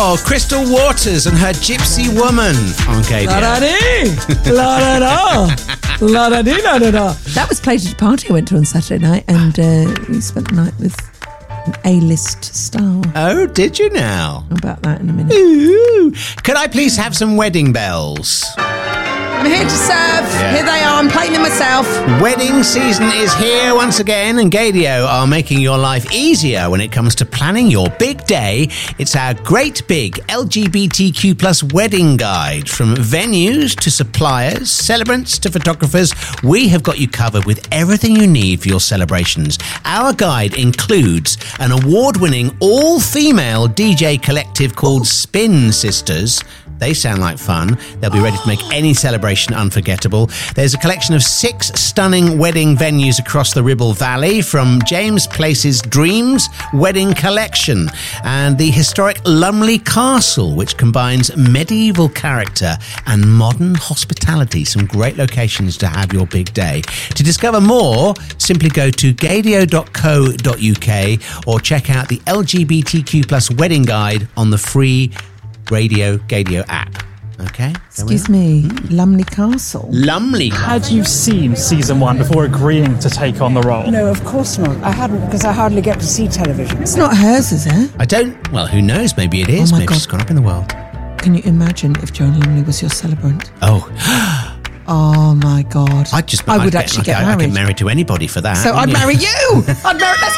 Oh, Crystal Waters and her Gypsy Woman on KDO. La-da-dee! La-da-da! La-da-dee, la-da-da. That was played at a party I went to on Saturday night, and we spent the night with an A-list star. Oh, did you now? About that in a minute. Ooh. Could I please have some wedding bells? I'm here to serve. Here they are. I'm playing them myself. Wedding season is here once again, and Gadio are making your life easier when it comes to planning your big day. It's our great big LGBTQ plus wedding guide. From venues to suppliers, celebrants to photographers, we have got you covered with everything you need for your celebrations. Our guide includes an award-winning all-female DJ collective called Spin Sisters. They sound like fun. They'll be ready to make any celebration unforgettable. There's a collection of 6 stunning wedding venues across the Ribble Valley, from James Place's Dreams Wedding Collection and the historic Lumley Castle, which combines medieval character and modern hospitality. Some great locations to have your big day. To discover more, simply go to gadio.co.uk or check out the LGBTQ plus wedding guide on the free Radio Gadio app. Okay? Excuse me, Lumley Castle? Lumley. Had you seen season 1 before agreeing to take on the role? No, of course not. I hadn't, because I hardly get to see television. It's not hers, is it? I don't... Well, who knows? Maybe it is. Oh my Maybe God. it's gone up in the world. Can you imagine if Joan Lumley was your celebrant? Oh. Oh my God. I would actually get I'd married. get married to anybody for that. So I'd wouldn't you? marry you! I'd marry... Let's